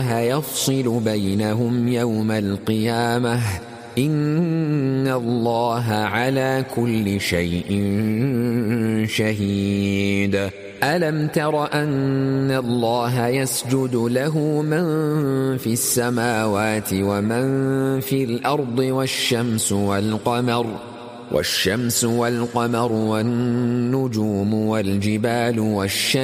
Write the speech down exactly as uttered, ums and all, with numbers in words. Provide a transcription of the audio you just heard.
يفصل بينهم يوم القيامة إن الله على كل شيء شهيد. ألم تر أن الله يسجد له من في السماوات ومن في الأرض والشمس والقمر والشمس والقمر والنجوم والجبال والشجر